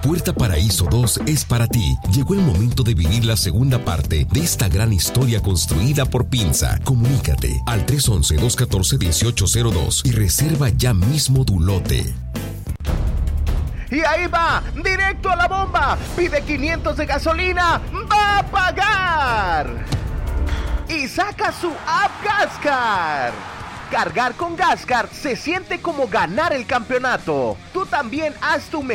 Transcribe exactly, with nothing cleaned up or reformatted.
Puerta Paraíso dos es para ti. Llegó el momento de vivir la segunda parte de esta gran historia construida por Pinza. Comunícate al tres once, dos catorce, dieciocho cero dos y reserva ya mismo tu lote. Y ahí va, directo a la bomba. Pide quinientos de gasolina, va a pagar. Y saca su app Gascar. Cargar con Gascar se siente como ganar el campeonato. Tú también haz tu